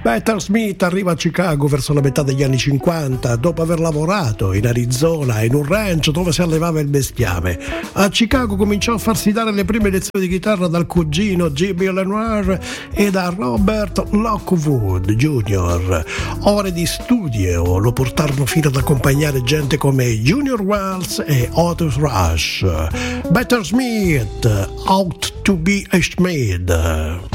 Peter Smith arriva a Chicago verso la metà degli anni 50 dopo aver lavorato in Arizona in un ranch dove si allevava il bestiame. A Chicago cominciò a farsi dare le prime lezioni di chitarra dal cugino Jimmy Lenoir e da Robert Lockwood Jr. Ore di studio lo portarono fino ad accompagnare gente come Junior Wells e Otis Rush. Peter Smith, Out to be a Schmidt.